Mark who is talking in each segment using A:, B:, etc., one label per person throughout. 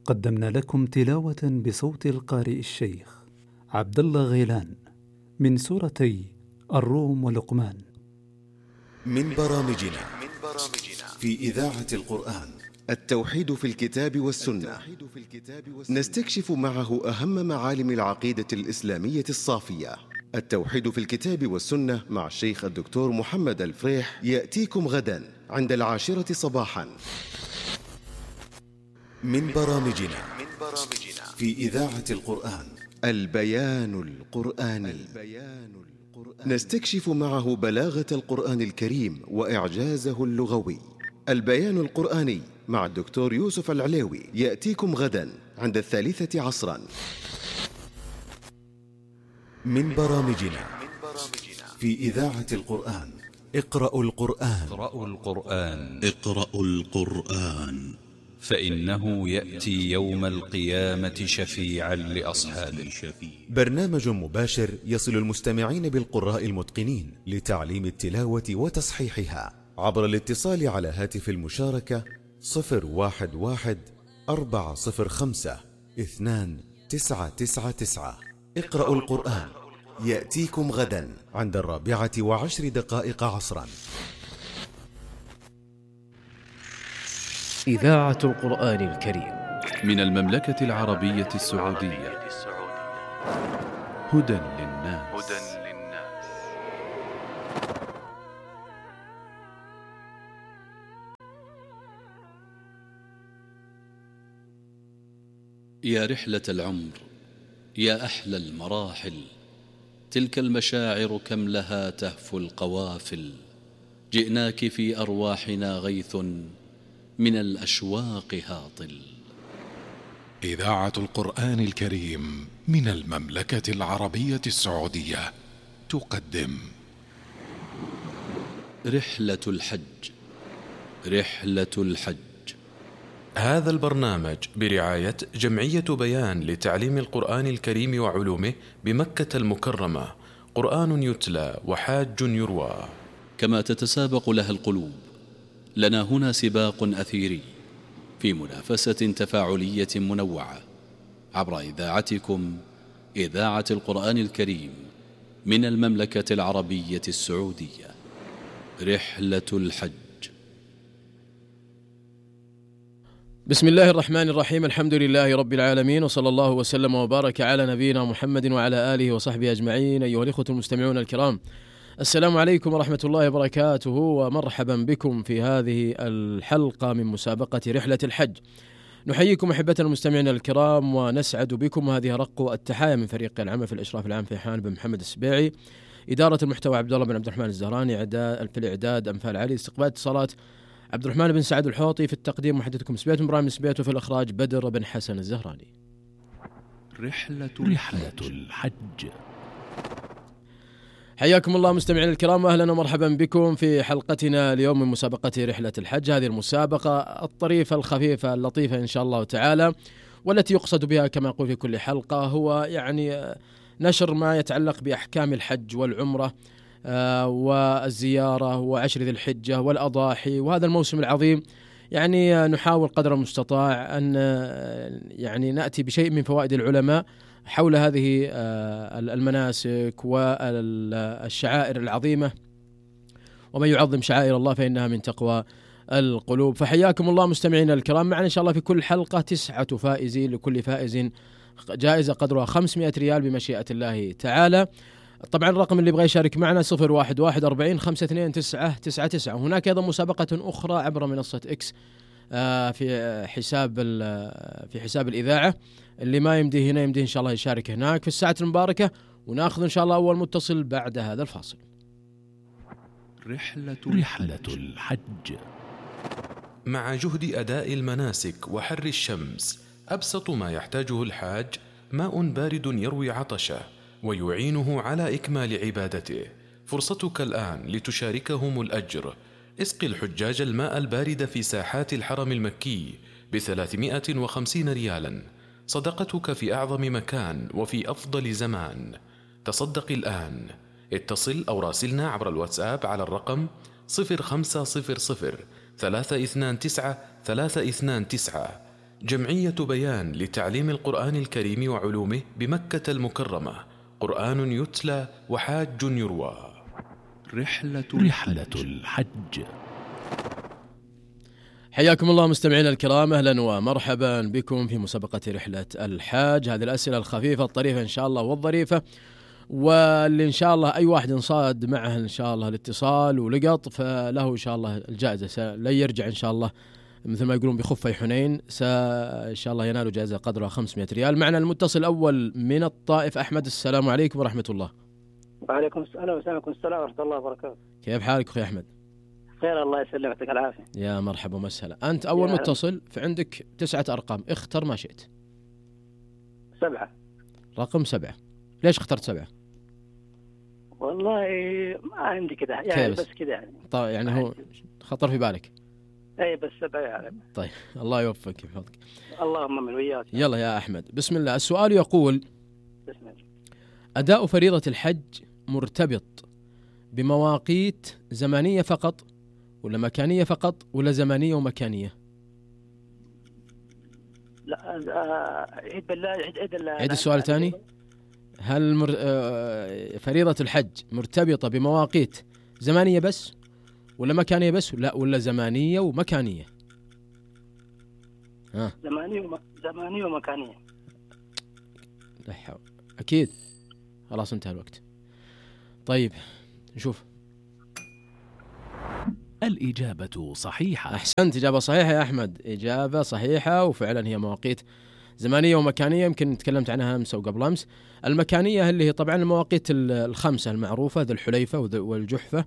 A: قدمنا لكم تلاوة بصوت القارئ الشيخ عبد الله غيلان من سورتي الروم ولقمان
B: من برامجنا في إذاعة القرآن التوحيد في الكتاب والسنة. نستكشف معه أهم معالم العقيدة الإسلامية الصافية. التوحيد في الكتاب والسنة مع الشيخ الدكتور محمد الفريح يأتيكم غدا عند 10 صباحا. من برامجنا في إذاعة القرآن البيان القرآني. نستكشف معه بلاغة القرآن الكريم وإعجازه اللغوي. البيان القرآني مع الدكتور يوسف العليوي يأتيكم غدا عند 3 عصرا. من برامجنا في إذاعة القرآن اقرأوا القرآن
C: اقرأوا القرآن فإنه يأتي يوم القيامة شفيعا لأصحابه.
B: برنامج مباشر يصل المستمعين بالقراء المتقنين لتعليم التلاوة وتصحيحها عبر الاتصال على هاتف المشاركة 011-405-2999. اقرأوا القرآن يأتيكم غدا عند 4:10 عصرا.
D: إذاعة القرآن الكريم
E: من المملكة العربية السعودية. هدى للناس.
F: يا رحلة العمر يا أحلى المراحل، تلك المشاعر كم لها تهفو القوافل. جئناك في أرواحنا غيث من الأشواق هاطل.
G: إذاعة القرآن الكريم من المملكة العربية السعودية تقدم
F: رحلة الحج. رحلة الحج.
H: هذا البرنامج برعاية جمعية بيان لتعليم القرآن الكريم وعلومه بمكة المكرمة. قرآن يتلى وحاج يروى.
F: كما تتسابق لها القلوب، لنا هنا سباق أثيري في منافسة تفاعلية منوعة عبر إذاعتكم إذاعة القرآن الكريم من المملكة العربية السعودية. رحلة الحج.
D: بسم الله الرحمن الرحيم. الحمد لله رب العالمين، وصلى الله وسلم وبارك على نبينا محمد وعلى آله وصحبه أجمعين. أيها الإخوة المستمعون الكرام، السلام عليكم ورحمة الله وبركاته، ومرحبا بكم في هذه الحلقة من مسابقة رحلة الحج. نحييكم أحبتنا المستمعين الكرام ونسعد بكم. هذه رق التحايا من فريق العمل في الإشراف العام في حان بن محمد السبيعي، إدارة المحتوى عبد الله بن عبد الرحمن الزهراني، في الإعداد أنفال علي، استقبال اتصالات عبد الرحمن بن سعد الحوطي، في التقديم محدثكم سبيت إبراهيم سبيت، وفي الإخراج بدر بن حسن الزهراني.
E: رحلة الحج.
D: حياكم الله مستمعين الكرام، أهلا ومرحبا بكم في حلقتنا اليوم من مسابقة رحلة الحج. هذه المسابقة الطريفة الخفيفة اللطيفة إن شاء الله تعالى، والتي يقصد بها كما أقول في كل حلقة هو يعني نشر ما يتعلق بأحكام الحج والعمرة والزيارة وعشر ذي الحجة والأضاحي وهذا الموسم العظيم. يعني نحاول قدر المستطاع أن يعني نأتي بشيء من فوائد العلماء حول هذه المناسك والشعائر العظيمة، ومن يعظم شعائر الله فإنها من تقوى القلوب. فحياكم الله مستمعينا الكرام، معنا إن شاء الله في كل حلقة 9 فائزين، لكل فائز جائزة قدرها 500 ريال بمشيئة الله تعالى. طبعا الرقم اللي يبغى يشارك معنا 011-40-52-999. هناك أيضا مسابقة أخرى عبر منصة إكس في حساب الإذاعة، اللي ما يمديه هنا يمديه إن شاء الله يشارك هناك في الساعة المباركة، ونأخذ إن شاء الله أول متصل بعد هذا الفاصل.
E: رحلة الحج.
H: مع جهد أداء المناسك وحر الشمس، أبسط ما يحتاجه الحاج ماء بارد يروي عطشه ويعينه على إكمال عبادته. فرصتك الآن لتشاركهم الأجر. اسقي الحجاج الماء البارد في ساحات الحرم المكي ب350 ريالا، صدقتك في أعظم مكان وفي أفضل زمان. تصدق الآن. اتصل أو راسلنا عبر الواتساب على الرقم 0500 329 329. جمعية بيان لتعليم القرآن الكريم وعلومه بمكة المكرمة، قرآن يتلى وحاج يروى.
E: رحلة الحج.
D: حياكم الله مستمعينا الكرام، أهلا ومرحبا بكم في مسابقة رحلة الحاج. هذه الأسئلة الخفيفة الطريفة إن شاء الله والظريفة، واللي إن شاء الله أي واحد انصاد معه إن شاء الله الاتصال ولقط فله إن شاء الله الجائزة، لا يرجع إن شاء الله مثل ما يقولون بخفي حنين، إن شاء الله ينال جائزة قدرها 500 ريال. معنا المتصل الأول من الطائف أحمد. السلام عليكم ورحمة الله.
I: وعليكم السلام ورحمة الله وبركاته.
D: كيف حالك أخي أحمد؟
I: خير الله يسلمك، يعطيك العافية.
D: يا مرحبا ومسهلا. أنت أول متصل، فعندك 9 أرقام، اختر ما شئت.
I: 7.
D: رقم 7. ليش اخترت 7؟
I: والله ما عندي كذا يعني، بس كذا يعني.
D: طيب يعني هو خطر في بالك؟
I: اي بس 7 يعني.
D: طيب الله يوفقك ويحفظك.
I: اللهم من وياك.
D: يلا يا أحمد بسم الله. السؤال يقول:
I: بسم الله.
D: أداء فريضة الحج مرتبط بمواقيت زمانية فقط ولا مكانية فقط ولا زمانية ومكانية؟
I: لا عيد بالله
D: عيد السؤال ثاني. هل فريضة الحج مرتبطة بمواقيت زمانية بس ولا مكانية بس ولا زمانية ومكانية؟
I: زمانية ومكانية.
D: لا حول. أكيد خلاص انتهى الوقت. طيب نشوف.
E: الإجابة صحيحة.
D: أحسنت، إجابة صحيحة يا أحمد، إجابة صحيحة، وفعلا هي مواقيت زمانية ومكانية، يمكن تكلمت عنها أمس أو قبل أمس. المكانية اللي هي طبعا المواقيت الخمسة المعروفة، ذو الحليفة والجحفة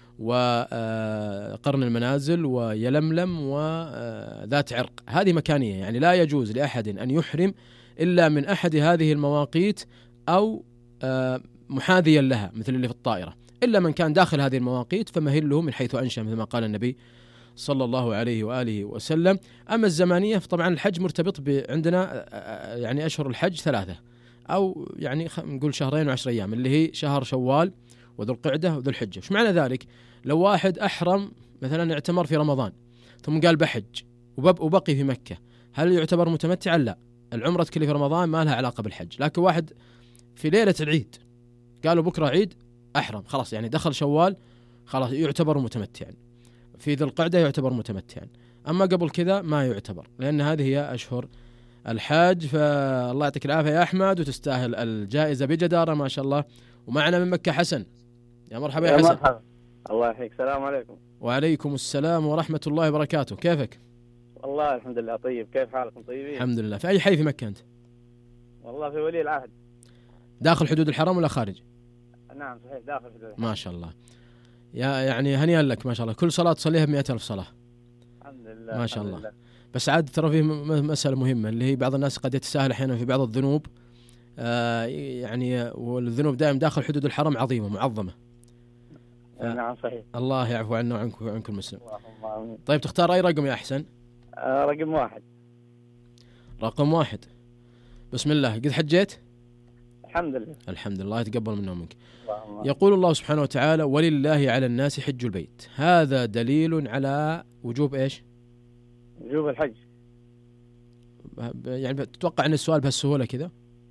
D: وقرن المنازل ويلملم وذات عرق، هذه مكانية، يعني لا يجوز لأحد أن يحرم إلا من أحد هذه المواقيت أو محاذيا لها مثل اللي في الطائرة، إلا من كان داخل هذه المواقيت فمهله من حيث أنشأ مثل ما قال النبي صلى الله عليه وآله وسلم. أما الزمانية فطبعا الحج مرتبط عندنا يعني أشهر الحج 3 أو يعني نقول 2 و10 أيام، اللي هي شهر شوال وذو القعدة وذو الحجة. وش معنى ذلك؟ لو واحد أحرم مثلا اعتمر في رمضان ثم قال بحج وبقي في مكة، هل يعتبر متمتعا؟ لا، العمرة تكلف في رمضان ما لها علاقة بالحج. لكن واحد في ليلة العيد قالوا بكرة عيد أحرم، خلاص يعني دخل شوال، خلاص يعتبر متمتعا، في ذي القعدة يعتبر متمتعا. أما قبل كذا ما يعتبر، لأن هذه هي أشهر الحاج. فالله يعطيك العافية يا أحمد، وتستاهل الجائزة بجدارة ما شاء الله. ومعنا من مكة حسن. يا مرحبا يا حسن.
I: مرحبا. الله يحييك. السلام عليكم.
D: وعليكم السلام ورحمة الله وبركاته. كيفك؟
I: والله الحمد لله طيب. كيف حالكم؟ طيبين
D: الحمد لله. في أي حي في مكة أنت؟
I: والله في ولي العهد.
D: داخل حدود الحرم ولا خارج؟
I: نعم صحيح داخل حدود الحرم.
D: ما شاء الله. يعني هنيئا لك ما شاء الله، كل صلاة تصليها ب100,000 صلاة.
I: الحمد لله
D: ما شاء الله لله. بس عاد ترى فيه مسألة مهمة، اللي هي بعض الناس قد يتساهل أحيانا في بعض الذنوب، يعني والذنوب دائما داخل حدود الحرم عظيمة معظمة.
I: نعم صحيح. الله
D: يعفو عنا وعنكم وعنكم المسلم. طيب تختار أي رقم يا أحسن؟
I: رقم 1.
D: رقم 1. بسم الله. قد حجيت؟
I: الحمد لله.
D: الحمد لله، يتقبل منا ومنك. يقول الله سبحانه وتعالى: ولله على الناس حج البيت. هذا دليل على وجوب إيش؟
I: وجوب الحج.
D: يعني تتوقع أن السؤال بهالسهولة كذا؟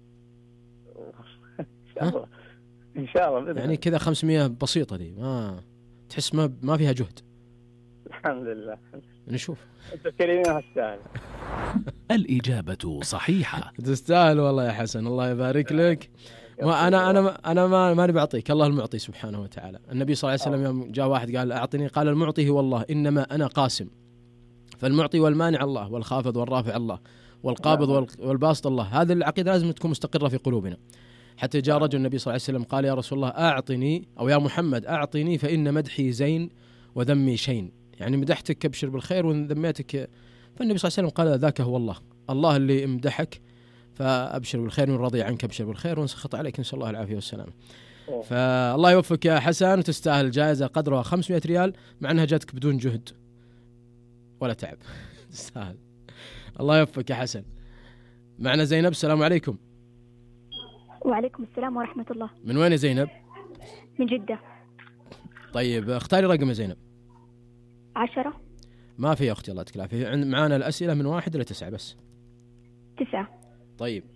I: إن شاء الله
D: يعني كذا 500 بسيطة دي، ما تحس ما فيها جهد.
I: الحمد لله.
D: نشوف.
I: أنت كريمين هالسهل.
E: الإجابة صحيحة.
D: تستاهل والله يا حسن، الله يبارك لك. أنا ما بعطيك، الله المعطي سبحانه وتعالى. النبي صلى الله عليه وسلم يوم جاء واحد قال أعطني، قال المعطي هو الله، إنما أنا قاسم. فالمعطي والمانع الله، والخافض والرافع الله، والقابض والباسط الله. هذه العقيدة لازم تكون مستقرة في قلوبنا. حتى جاء رجل النبي صلى الله عليه وسلم قال: يا رسول الله أعطني، أو يا محمد أعطني، فإن مدحي زين وذمي شين. يعني مدحتك أبشر بالخير، وذميتك. فالنبي صلى الله عليه وسلم قال: ذاك هو الله اللي امدحك فأبشر بالخير، وإن رضي عنك أبشر بالخير، وإن سخط عليك نسأل الله العافية والسلامة. فالله يوفقك يا حسن، وتستاهل جائزة قدرها 500 ريال، مع أنها جاتك بدون جهد ولا تعب. تستاهل. الله يوفقك يا حسن. معنا زينب. السلام عليكم.
J: وعليكم السلام ورحمة الله.
D: من وين يا زينب؟
J: من جدة.
D: طيب اختاري رقم يا زينب.
J: 10.
D: ما في يا أختي الله يعطيك العافية، معانا الأسئلة من 1 إلى 9 بس.
J: 9.
D: طيب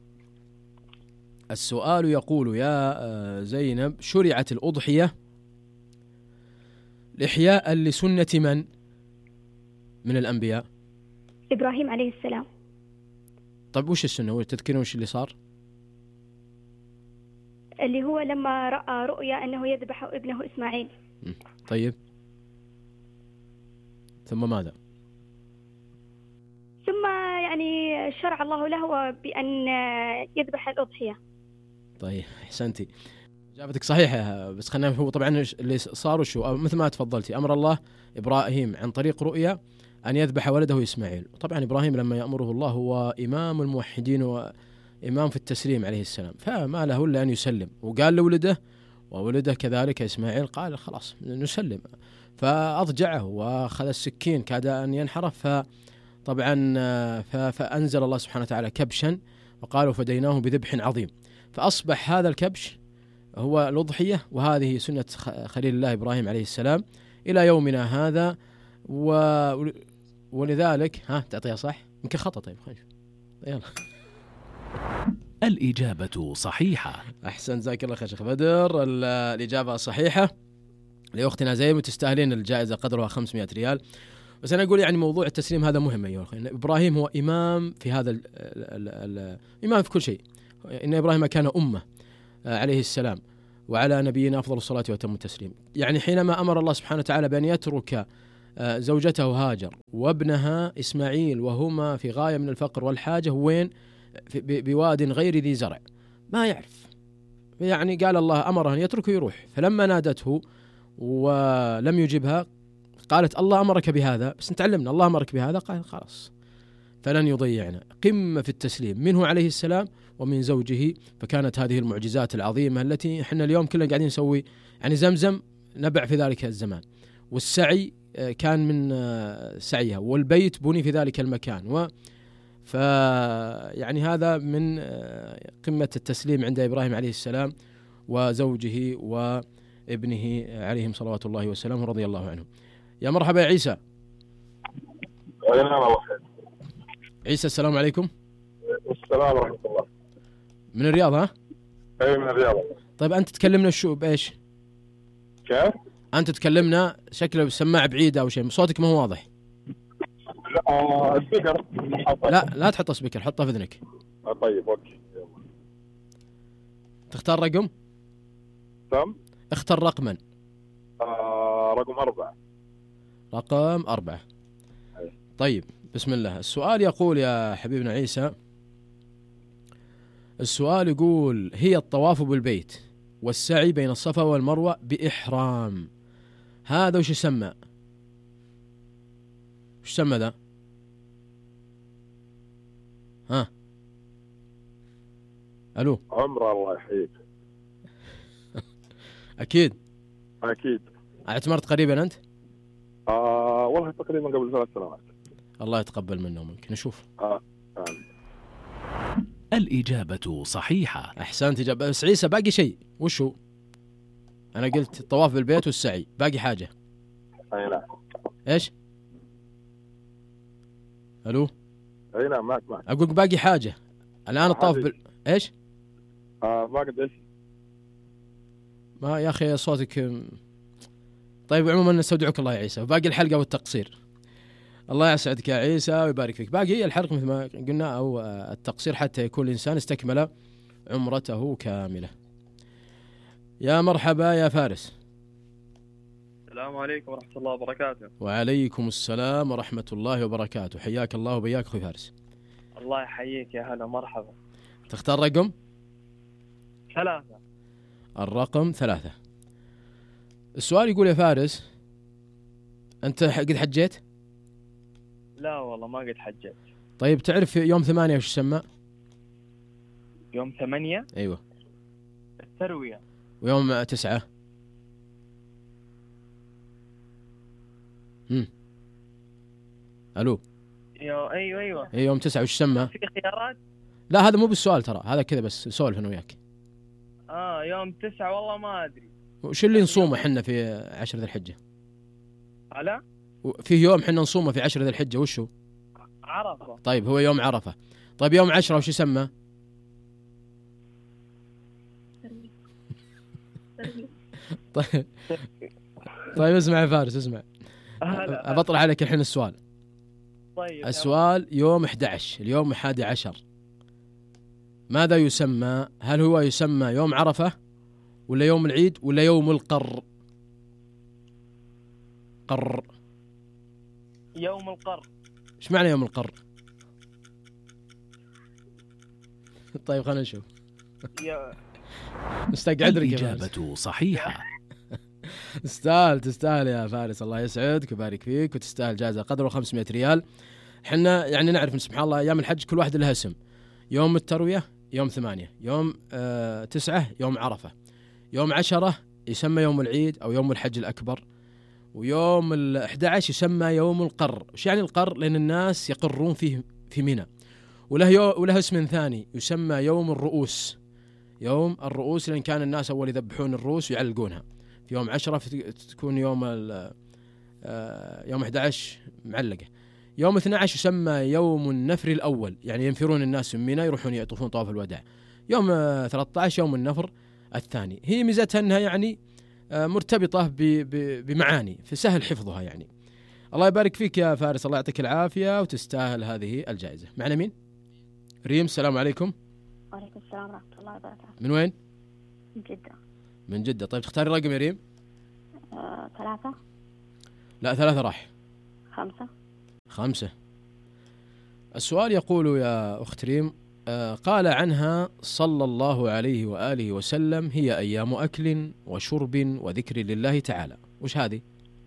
D: السؤال يقول يا زينب: شرعت الأضحية إحياء لسنة من الأنبياء؟
J: إبراهيم عليه السلام.
D: طيب وش السنة؟ تذكرون وش اللي صار؟
J: اللي هو لما رأى رؤيا أنه يذبح ابنه إسماعيل.
D: طيب ثم ماذا؟
J: ثم يعني شرع الله له بأن يذبح الأضحية.
D: طيب أحسنتي، إجابتك صحيحة، بس خلينا هو طبعا اللي صار شو مثل ما تفضلتي، أمر الله إبراهيم عن طريق رؤيا أن يذبح ولده إسماعيل. طبعا إبراهيم لما يأمره الله هو إمام الموحدين وإمام في التسليم عليه السلام، فما له إلا أن يسلم، وقال لولده وولده كذلك إسماعيل قال خلاص نسلم، فأضجعه وأخذ السكين كاد أن ينحرف، فطبعا فأنزل الله سبحانه وتعالى كبشا وقالوا فديناه بذبح عظيم، فأصبح هذا الكبش هو الأضحية، وهذه سنة خليل الله إبراهيم عليه السلام إلى يومنا هذا. ولذلك تعطيها صح يمكن خطأ. طيب خلينا يلا.
E: الإجابة صحيحة.
D: أحسن، جزاك الله خير شيخ بدر. الإجابة صحيحة لأختنا زينب، وتستاهلين الجائزة قدرها 500 ريال. بس أنا أقول يعني موضوع التسليم هذا مهم أيها الأخوة. إبراهيم هو إمام في هذا إمام في كل شيء. إن إبراهيم كان أمة عليه السلام، وعلى نبينا أفضل الصلاة وأتم التسليم. يعني حينما أمر الله سبحانه وتعالى بأن يترك زوجته هاجر وابنها إسماعيل وهما في غاية من الفقر والحاجة، وين؟ بواد غير ذي زرع، ما يعرف، يعني قال الله أمره أن يتركه يروح. فلما نادته ولم يجبها قالت الله أمرك بهذا، بس نتعلمنا الله أمرك بهذا، قال خلاص فلن يضيعنا. قمة في التسليم منه عليه السلام ومن زوجه. فكانت هذه المعجزات العظيمة التي احنا اليوم كلنا قاعدين نسوي، يعني زمزم نبع في ذلك الزمان، والسعي كان من سعيها، والبيت بني في ذلك المكان، يعني هذا من قمة التسليم عند إبراهيم عليه السلام وزوجه وابنه عليهم صلوات الله وسلامه رضي الله عنهم. يا مرحبا يا عيسى. عيسى السلام عليكم.
K: السلام ورحمة الله.
D: من الرياض ها؟
K: اي من الرياض.
D: طيب أنت تكلمنا بإيش؟
K: كيف؟
D: أنت تكلمنا شكله بالسماعة بعيدة أو شيء، صوتك ما هو واضح.
K: لا سبيكر.
D: لا تحط سبيكر، حطه في أذنك.
K: طيب اوكي.
D: تختار رقم؟
K: تم.
D: اختر رقما.
K: رقم 4.
D: رقم 4. طيب بسم الله. السؤال يقول يا حبيبنا عيسى، السؤال يقول: هي الطواف بالبيت والسعي بين الصفا والمروة بإحرام، هذا وش يسمى؟ وش يسمى ذا؟ ها ألو؟
K: عمره الله يحييك.
D: أكيد
K: أكيد.
D: اعتمرت قريبا أنت؟
K: والله تقريبا قبل 3 سنوات.
D: الله يتقبل منه ومنك. نشوف.
E: الإجابة صحيحة.
D: أحسنت إجابة. بس عيسى باقي شيء، وش هو؟ أنا قلت الطواف بالبيت والسعي، باقي حاجة.
K: أي نعم.
D: إيش؟ ألو؟
K: أي نعم معك.
D: أقول باقي حاجة الآن الطواف إيش؟
K: باقي إيش؟
D: ما يا أخي صوتك. طيب عموما نستودعك الله يا عيسى، وباقي الحلقة والتقصير. الله يسعدك يا عيسى ويبارك فيك. باقي الحلقة مثل ما قلنا أو التقصير حتى يكون الإنسان استكمل عمرته كاملة. يا مرحبا يا فارس.
L: السلام عليكم ورحمة الله وبركاته.
D: وعليكم السلام ورحمة الله وبركاته. حياك الله وبياك أخوي فارس.
L: الله يحييك يا هلا مرحبا.
D: تختار رقم
L: 3.
D: الرقم 3. السؤال يقول يا فارس: أنت قد حجيت؟
L: لا والله ما قد حجيت.
D: طيب تعرف يوم 8 وش يسمى؟
L: يوم 8؟
D: أيوة.
L: التروية.
D: ويوم 9؟ ألو؟
L: أيوة.
D: يوم 9 وش يسمى؟
L: في خيارات؟
D: لا هذا مو بالسؤال ترى، هذا كذا بس نسولف أنا وياك.
L: يوم 9 والله ما أدري.
D: وش اللي نصومه حنا في 10 ذي الحجة؟
L: على؟
D: في يوم حنا نصومه في 10 ذي الحجة، وش هو؟
L: عرفة.
D: طيب هو يوم عرفة. طيب يوم 10 وش يسمى؟ طيب اسمع يا فارس، اسمع. بطرح عليك الحين السؤال.
L: طيب
D: السؤال يوم 11، اليوم 11 ماذا يسمى؟ هل هو يسمى يوم عرفة ولا يوم العيد ولا يوم القر؟ قر.
L: يوم القر.
D: ايش معنى يوم القر؟ طيب خلينا نشوف. نستقعد لك.
E: الإجابة صحيحة.
D: تستاهل يا فارس، الله يسعدك ويبارك فيك، وتستاهل جائزة قدره 500 ريال. حنا يعني نعرف ان سبحان الله ايام الحج كل واحد لها اسم. يوم التروية يوم 8، يوم 9 يوم عرفة، يوم 10 يسمى يوم العيد او يوم الحج الاكبر، ويوم 11 يسمى يوم القر. وش يعني القر؟ لان الناس يقرون فيه في منى. وله اسم ثاني يسمى يوم الرؤوس. يوم الرؤوس لان كان الناس اول يذبحون الرؤوس ويعلقونها. في يوم 10 تكون يوم 11 معلقة. يوم 12 يسمى يوم النفر الأول، يعني ينفرون الناس من منى يروحون يطوفون طواف الوداع. يوم 13 يوم النفر الثاني. هي ميزتها أنها يعني مرتبطة بمعاني فسهل حفظها يعني. الله يبارك فيك يا فارس، الله يعطيك العافية وتستاهل هذه الجائزة. معنا مين؟ ريم، السلام عليكم.
J: وعليكم السلام ورحمة الله وبركاته.
D: من وين؟
J: من جدة.
D: من جدة. طيب تختاري رقم يا ريم؟
J: 3.
D: لا 3 راح.
J: 5.
D: السؤال يقول يا أخت ريم، قال عنها صلى الله عليه وآله وسلم: هي أيام أكل وشرب وذكر لله تعالى. وش هذه؟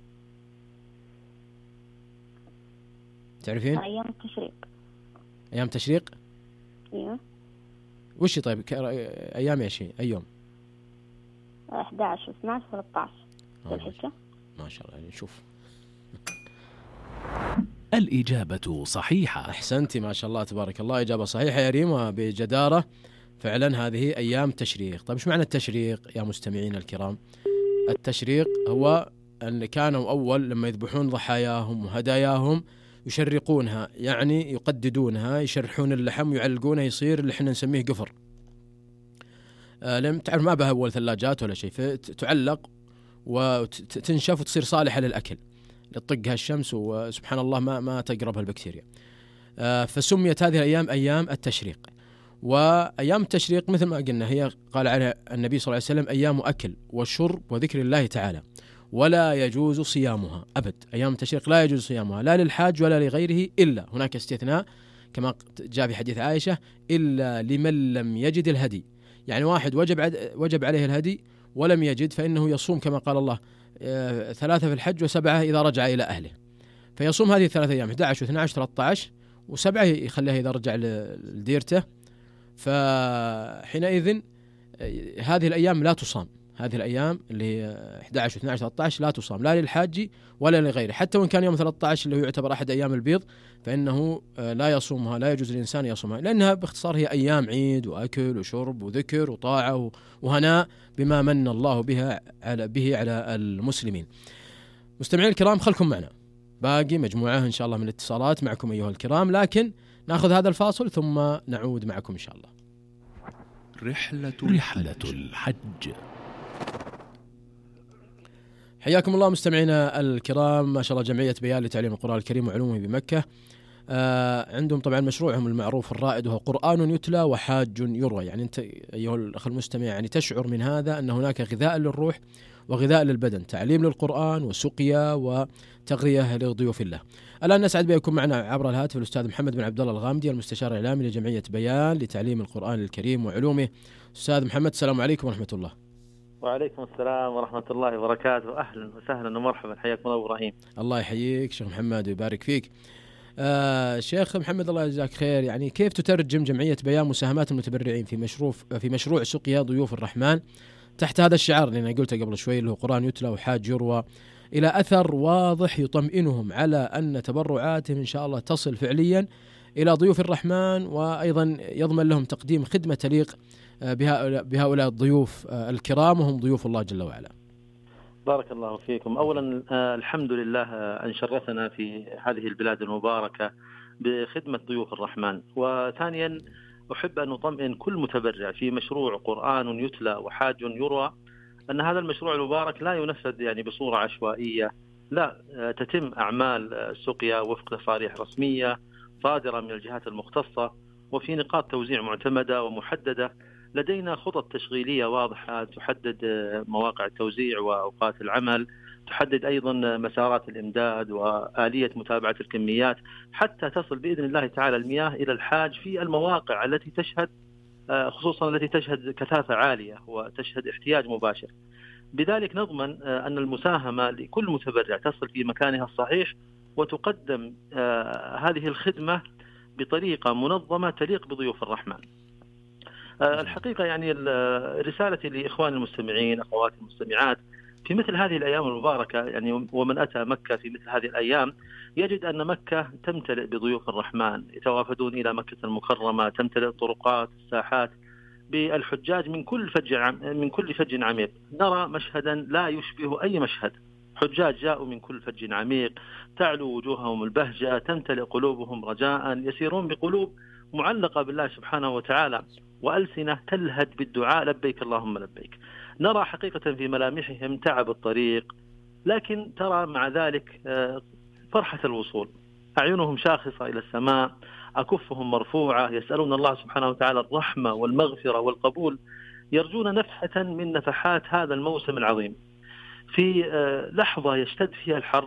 D: تعرفين؟
J: أيام التشريق.
D: أيام تشريق؟
J: ايوه.
D: وش طيب أيام ايش؟ أي يوم؟
J: 11 و12 و13 ذي الحجة.
D: ما شاء الله. يعني شوف.
E: الإجابة صحيحة.
D: أحسنتي ما شاء الله تبارك الله، إجابة صحيحة يا ريم وبجدارة. فعلا هذه أيام تشريق. طيب إيش معنى التشريق يا مستمعين الكرام؟ التشريق هو أن كانوا أول لما يذبحون ضحاياهم وهداياهم يشرقونها، يعني يقددونها، يشرحون اللحم ويعلقونه، يصير اللي احنا نسميه قفر. لم تعرف ما بها أول ثلاجات ولا شيء، فتعلق وتنشف وتصير صالحة للأكل، تطقها الشمس وسبحان الله ما تقربها البكتيريا. فسميت هذه الأيام أيام التشريق. وأيام التشريق مثل ما قلنا هي قال عليها النبي صلى الله عليه وسلم: أيام أكل وشرب وذكر الله تعالى، ولا يجوز صيامها أبد. أيام التشريق لا يجوز صيامها لا للحاج ولا لغيره، إلا هناك استثناء كما جاء في حديث عائشة: إلا لمن لم يجد الهدي. يعني واحد وجب عليه الهدي ولم يجد فإنه يصوم كما قال الله: 3 في الحج و7 إذا رجع إلى أهله. فيصوم هذه 3 أيام 11 و12 13 و7 يخليها إذا رجع لديرته. فحينئذ هذه الأيام لا تصام، هذه الأيام اللي هي 11 و12 13 لا تصام لا للحاج ولا لغيره. حتى وإن كان يوم 13 اللي هو يعتبر أحد أيام البيض فإنه لا يصومها، لا يجوز للإنسان يصومها، لأنها باختصار هي أيام عيد وأكل وشرب وذكر وطاعة وهناء بما من الله به على المسلمين. مستمعين الكرام، خلكم معنا، باقي مجموعة إن شاء الله من الاتصالات معكم أيها الكرام، لكن نأخذ هذا الفاصل ثم نعود معكم إن شاء الله.
E: رحلة الحج.
D: حياكم الله مستمعينا الكرام. ما شاء الله جمعية بيان لتعليم القرآن الكريم وعلومه بمكة عندهم طبعا مشروعهم المعروف الرائد وهو قرآن يتلى وحاج يروى. يعني أنت أيها الأخ المستمع يعني تشعر من هذا أن هناك غذاء للروح وغذاء للبدن، تعليم للقرآن وسقيا وتغذية لضيوف الله. الآن نسعد بكم معنا عبر الهاتف الأستاذ محمد بن عبد الله الغامدي، المستشار الإعلامي لجمعية بيان لتعليم القرآن الكريم وعلومه. أستاذ محمد السلام عليكم ورحمة الله.
M: وعليكم السلام ورحمة الله وبركاته. أهلا وسهلا ومرحبا، حياكم الله إبراهيم.
D: الله يحييك شيخ محمد ويبارك فيك. شيخ محمد الله يجزاك خير، يعني كيف تترجم جمعية بيان مساهمات المتبرعين في مشروع سقيا ضيوف الرحمن تحت هذا الشعار اللي أنا قلته قبل شوي اللي هو قرآن يتلى وحاج يروى إلى أثر واضح يطمئنهم على أن تبرعاتهم إن شاء الله تصل فعليا إلى ضيوف الرحمن، وأيضا يضمن لهم تقديم خدمة تليق بهؤلاء الضيوف الكرام وهم ضيوف الله جل وعلا.
M: بارك الله فيكم. أولا الحمد لله أن شرفنا في هذه البلاد المباركة بخدمة ضيوف الرحمن. وثانيا أحب أن أطمئن كل متبرع في مشروع قرآن يتلى وحاج يروى أن هذا المشروع المبارك لا ينفذ يعني بصورة عشوائية، لا، تتم أعمال السقيا وفق تصاريح رسمية صادرة من الجهات المختصة وفي نقاط توزيع معتمدة ومحددة. لدينا خطط تشغيلية واضحة تحدد مواقع التوزيع وأوقات العمل، تحدد أيضا مسارات الإمداد وآلية متابعة الكميات حتى تصل بإذن الله تعالى المياه إلى الحاج في المواقع التي تشهد، خصوصا التي تشهد كثافة عالية وتشهد احتياج مباشر. بذلك نضمن أن المساهمة لكل متبرع تصل في مكانها الصحيح وتقدم هذه الخدمة بطريقة منظمة تليق بضيوف الرحمن. الحقيقة يعني رسالتي لإخواني المستمعين أخواتي المستمعات في مثل هذه الأيام المباركة، يعني ومن أتى مكة في مثل هذه الأيام يجد أن مكة تمتلئ بضيوف الرحمن، يتوافدون إلى مكة المكرمة، تمتلئ الطرقات الساحات بالحجاج من كل فج عميق. نرى مشهدا لا يشبه أي مشهد، حجاج جاءوا من كل فج عميق، تعلو وجوههم البهجة، تمتلئ قلوبهم رجاء، يسيرون بقلوب معلقة بالله سبحانه وتعالى وألسنة تلهج بالدعاء لبيك اللهم لبيك. نرى حقيقة في ملامحهم تعب الطريق، لكن ترى مع ذلك فرحة الوصول، أعينهم شاخصة إلى السماء، أكفهم مرفوعة، يسألون الله سبحانه وتعالى الرحمة والمغفرة والقبول، يرجون نفحة من نفحات هذا الموسم العظيم. في لحظة يشتد فيها الحر،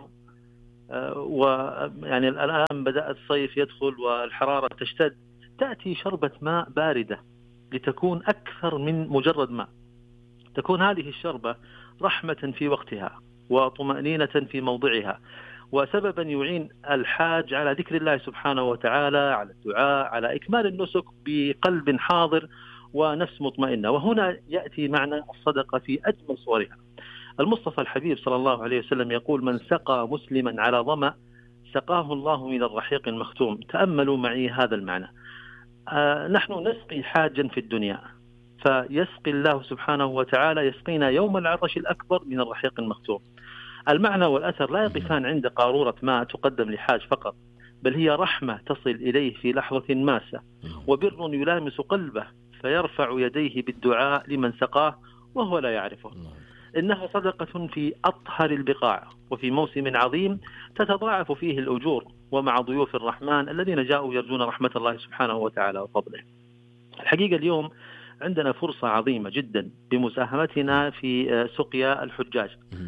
M: ويعني الآن بدأ الصيف يدخل والحرارة تشتد، تأتي شربة ماء باردة لتكون أكثر من مجرد ماء، تكون هذه الشربة رحمة في وقتها وطمأنينة في موضعها وسببا يعين الحاج على ذكر الله سبحانه وتعالى، على الدعاء، على إكمال النسك بقلب حاضر ونفس مطمئنة. وهنا يأتي معنى الصدقة في أجمل صورها. المصطفى الحبيب صلى الله عليه وسلم يقول: من سقى مسلما على ظمأ سقاه الله من الرحيق المختوم. تأملوا معي هذا المعنى. نحن نسقي حاجا في الدنيا، فيسقي الله سبحانه وتعالى يسقينا يوم العطش الأكبر من الرحيق المختوم. المعنى والأثر لا يقفان عند قارورة ماء تقدم لحاج فقط، بل هي رحمة تصل إليه في لحظة ماسة، وبر يلامس قلبه فيرفع يديه بالدعاء لمن سقاه وهو لا يعرفه. إنها صدقة في أطهر البقاع وفي موسم عظيم تتضاعف فيه الأجور، ومع ضيوف الرحمن الذين جاءوا يرجون رحمة الله سبحانه وتعالى وفضله. الحقيقة اليوم عندنا فرصة عظيمة جدا بمساهمتنا في سقيا الحجاج.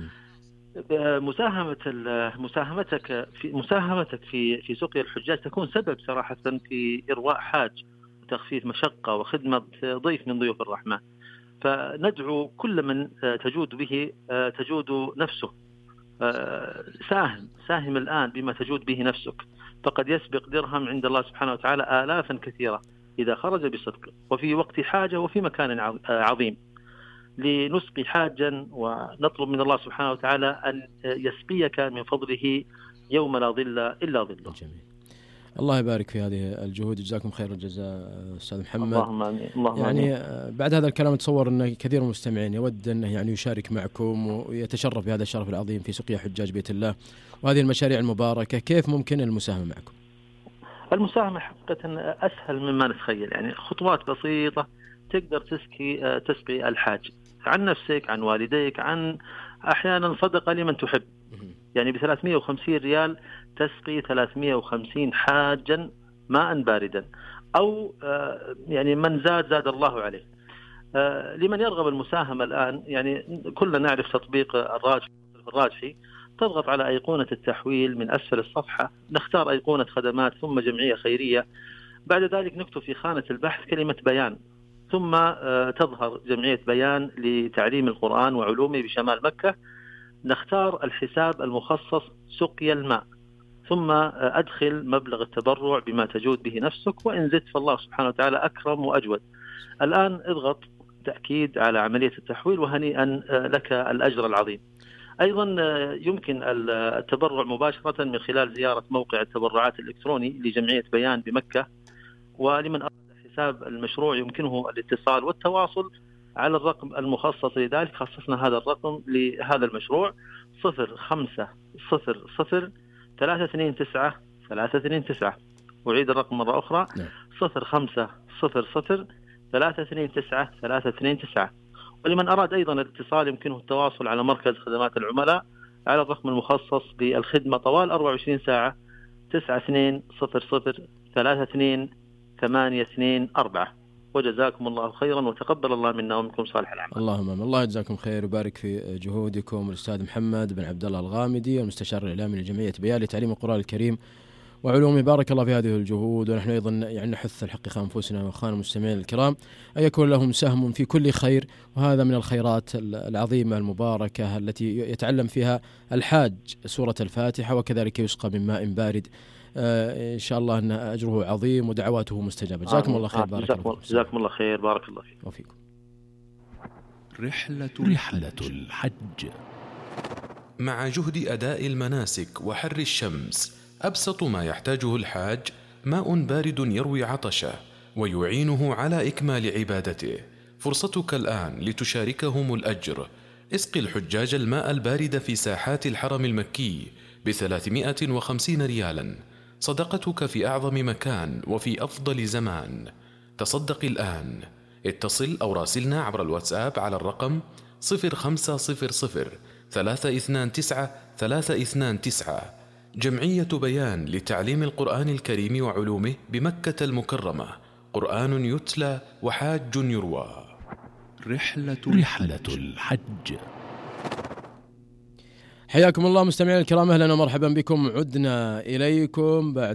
M: مساهمتك في سقيا الحجاج تكون سبب صراحة في إرواء حاج، تخفيف مشقة وخدمة ضيف من ضيوف الرحمن. فندعو كل من تجود به تجود نفسه، ساهم الآن بما تجود به نفسك، فقد يسبق درهم عند الله سبحانه وتعالى آلافا كثيرة إذا خرج بصدق وفي وقت حاجة وفي مكان عظيم. لنسقي حاجا ونطلب من الله سبحانه وتعالى أن يسقيك من فضله يوم لا ظل إلا ظله.
D: جميل. الله يبارك في هذه الجهود، جزاكم خير الجزاء أستاذ محمد.
M: اللهم آمين.
D: يعني بعد هذا الكلام أتصور أن كثير من المستمعين يود أنه يعني يشارك معكم ويتشرف بهذا الشرف العظيم في سقيا حجاج بيت الله وهذه المشاريع المباركة. كيف ممكن المساهمة معكم؟
M: المساهمة حقيقة أسهل مما نتخيل، يعني خطوات بسيطة تقدر تسقي الحاج عن نفسك، عن والديك، عن أحيانا صدقة لمن تحب. يعني ب350 ريال تسقي 350 حاجا ماء باردا، أو يعني من زاد الله عليه. لمن يرغب المساهمة الآن، يعني كلنا نعرف تطبيق الراجحي، تضغط على أيقونة التحويل من أسفل الصفحة، نختار أيقونة خدمات ثم جمعية خيرية، بعد ذلك نكتب في خانة البحث كلمة بيان، ثم تظهر جمعية بيان لتعليم القرآن وعلومه بشمال مكة، نختار الحساب المخصص سقيا الماء، ثم أدخل مبلغ التبرع بما تجود به نفسك، وإن زدت فالله سبحانه وتعالى أكرم وأجود. الآن اضغط تأكيد على عملية التحويل، وهنيئا لك الأجر العظيم. أيضا يمكن التبرع مباشرة من خلال زيارة موقع التبرعات الإلكتروني لجمعية بيان بمكة، ولمن أراد حساب المشروع يمكنه الاتصال والتواصل على الرقم المخصص لذلك. خصصنا هذا الرقم لهذا المشروع 0500 329 329. أعيد الرقم مرة أخرى 0500-329-329. ولمن أراد أيضا الاتصال يمكنه التواصل على مركز خدمات العملاء على الرقم المخصص بالخدمة طوال 24 ساعة 9200-32-824. وجزاكم الله خيرا وتقبل الله منا ومنكم صالح الأعمال.
D: اللهم الله يجزاكم خير ويبارك في جهودكم. الأستاذ محمد بن عبد الله الغامدي المستشار الإعلامي لجمعية بيان لتعليم القرآن الكريم وعلومه، بارك الله في هذه الجهود. ونحن أيضا نحث الحقيقة أنفسنا وأخواننا المستمعين الكرام أن يكون لهم سهم في كل خير، وهذا من الخيرات العظيمة المباركة التي يتعلم فيها الحاج سورة الفاتحة وكذلك يسقى من ماء بارد. إن شاء الله أن أجره عظيم ودعواته مستجابة. جزاكم الله خير. بارك الله.
M: جزاكم الله خير. بارك الله فيك
D: وفيكم.
E: رحلة الحج.
H: مع جهد أداء المناسك وحر الشمس، أبسط ما يحتاجه الحاج ماء بارد يروي عطشه ويعينه على إكمال عبادته. فرصتك الآن لتشاركهم الأجر. اسق الحجاج الماء البارد في ساحات الحرم المكي ب350 ريالا، صدقتك في أعظم مكان وفي أفضل زمان. تصدق الآن. اتصل أو راسلنا عبر الواتساب على الرقم 0500-329-329. جمعية بيان لتعليم القرآن الكريم وعلومه بمكة المكرمة، قرآن يتلى وحاج يروى.
E: رحلة الحج.
D: حياكم الله مستمعين الكرام، أهلا ومرحبا بكم. عدنا إليكم بعد